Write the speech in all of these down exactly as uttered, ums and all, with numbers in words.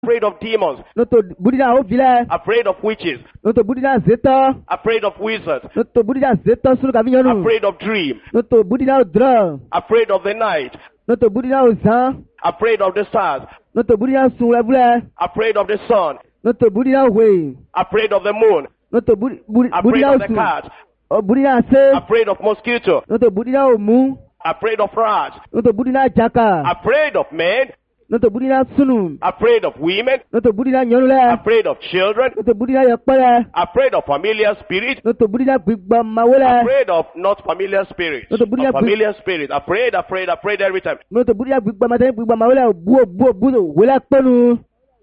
afraid of demons, Noto budina o vile. afraid of witches, Noto budina zeta. afraid of wizards, Noto budina zeta suru kavinyonu. afraid of dream, Noto budina o dra. afraid of the night, Noto budina o zan. afraid of the stars, Noto budina sun webule. afraid of the sun, Noto budina o we. afraid of the moon, Noto budi budi afraid budina o of the sun. cat, O budina se. afraid of mosquito, Noto budina o mu. afraid of rats, Noto budina jaka. afraid of men, Noto budina sunu. afraid of women, Noto budina nyonule. afraid of children, Noto budina yekpere. afraid of familiar spirit, Noto budina gbigba mawole. afraid of not familiar spirit, No, the Buddha- of familiar spirit, afraid, afraid, afraid every time. Noto budina gbigba matani gbigba mawole buo buo buo wele penu.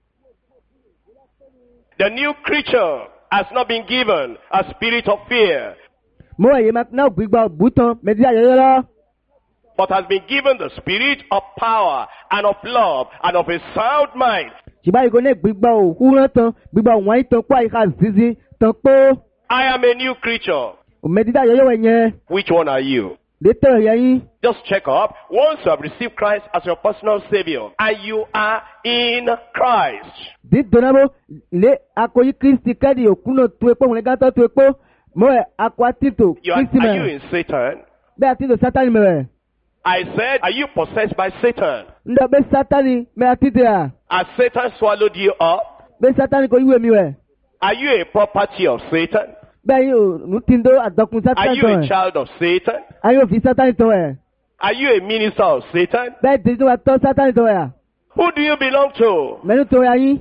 The new creature has not been given a spirit of fear, Mo ye mak na gbigba buton media yoyola. but has been given the spirit of power and of love and of a sound mind. Shiba iko ne gbigba o huran tan gbigba wan tan kwa ika zizi tan po. I am a new creature. O media yoyo yen. Which one are you? De te yin. Just check up. Once you have received Christ as your personal savior and you are in Christ, Di donabo le akoyi Kristi kedi okuno tu epo hun gata tu epo. Mo e akwatito you are, Kristi are you me. in Satan? Be atito Satan me. I said, are you possessed by Satan? Ndo be Satan me atito ya. Has Satan swallowed you up? Be Satan ko iwe mi we. Are you a property of Satan? Be yo nutindo adokun Are Satan you to a e. child of Satan? Ayo fi Satan to e. Are you a minister of Satan? Be dizo wa to Satan to ya. Who do you belong to? Menu to ya yin.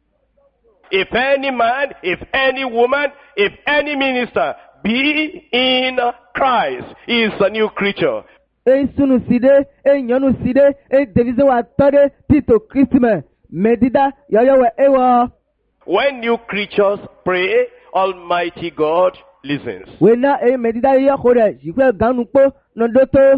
If any man, if any woman, if any minister be in Christ, he is a new creature. E sunu side, e nyonu side, e devizo wa tode tito Kristi me. Medida yoyo we ewa. When new creatures pray, Almighty God listens. We na e medida yoyo kore. Jikwe ganu po nondoto.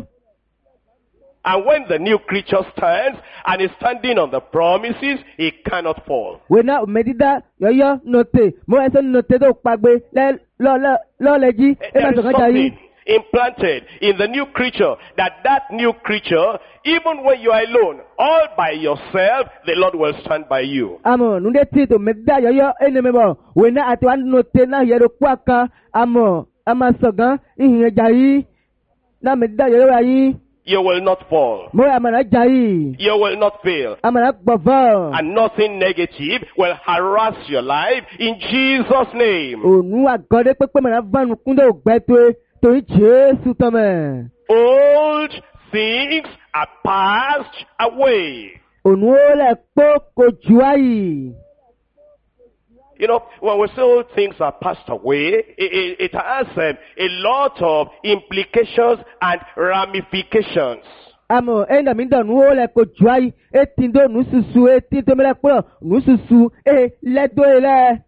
And when the new creature stands and is standing on the promises, he cannot fall. We na medida yoyo note. Mo eso note do pagbe le lo lo lo leji. E There ma is so kan jayi. something implanted in the new creature, that that new creature, even when you are alone, all by yourself, the Lord will stand by you. Amo nunde tito medida yoyo ene mebo. We na ati wan note na yero kwaka. Amo ama sogan ihin jayi. Na medida yoyo ayi. You will not fall. Mo amana jayi. You will not fail. Amana gbova. And nothing negative will harass your life in Jesus' name. Onu agode pepe mana vanu kunde ogbeto torí Jésù tome. Old things are passed away. Onu ole po ko juayi. You know, when we say all things are passed away, it, it, it has um, a lot of implications and ramifications. Amo enda mi do nu ole ko juayi e tindo nu susu e ti to mele po nu susu e ledo ele.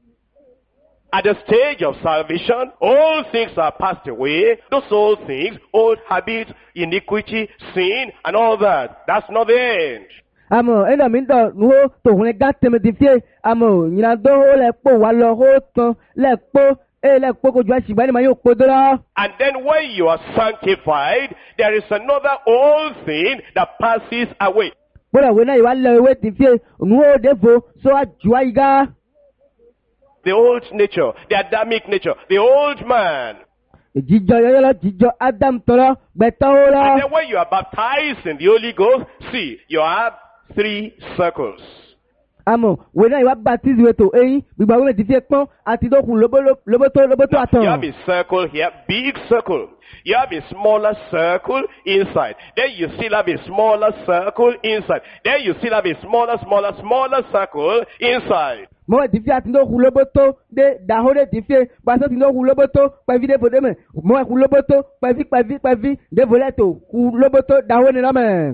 At the stage of salvation, all things are passed away. Those old things, old habits, iniquity, sin, and all that. That's not the end. Amo enda mi do nu o to hun ga teme di fie. Amo nyina do ole po wa lo ho tan le po e le po ko juayi sigba ni ma yo po do la. And then when you are sanctified, there is another old thing that passes away. Bora we na iwa le we di fie nu o devo so a juayi ga. The old nature, the Adamic nature, the old man. Jíjọ yọyọ lọ jíjọ Adam tọrọ gbẹtọ ó And lọ. then when you are baptized in the Holy Ghost, see, you have three circles. Àmọ̀ wẹ́n náà ìwà baptise wẹ̀tò eyín gbígbà wọ́n ti fi pọ́n àti dọ́kun lóbótó lóbótó Now, àtàn. you have a circle here, big circle. You have a smaller circle inside. Then you still have a smaller circle inside. Then you still have a smaller, smaller, smaller circle inside. Mo ti fi àti dọ́kun lóbótó dé dàhóde ti fi pàṣẹ ti dọ́kun lóbótó pẹ̀fí dé fòdé mẹ̀. Mo ẹ̀kú lóbótó pẹ̀fí pẹ̀fí pẹ̀fí dé fòlẹ́tò kú lóbótó dàhóde náà mẹ̀.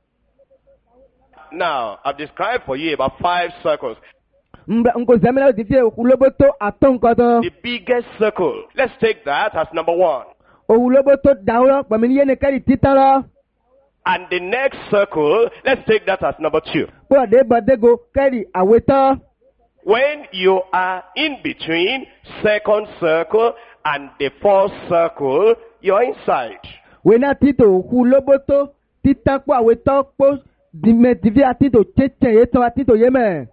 Now, I've described for you about five circles. Nko zẹ́mílẹ̀ ti fi òkú lóbótó àtọ́ nǹkan tán. The biggest circle. Let's take that as number one. Òwú lóbótó dàhóró pẹ̀mí ní yéne kẹ́rì títán lọ. And the next circle, let's take that as number two. Bọ́ọ̀dé bọ̀dégo kẹ́rì àwetán. When you are in between second circle and the fourth circle, you're inside. Wena tito òkú lóbótó títán pọ̀ àwetán pọ̀ dime divi ati to tsetse ye tɔn ati to ye mɛ.